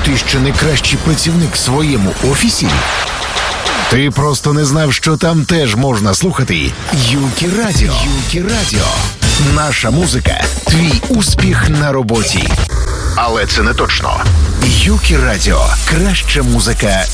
ти ще не кращий працівник в своєму офісі? Ти просто не знав, що там теж можна слухати Юкі Радіо. Юкі Радіо. Наша музика – твій успіх на роботі. Але це не точно. Юкі Радіо. Краща музика